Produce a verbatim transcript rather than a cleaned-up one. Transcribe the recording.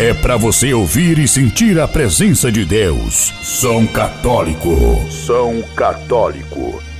é para você ouvir e sentir a presença de Deus. Som Católico. Som Católico.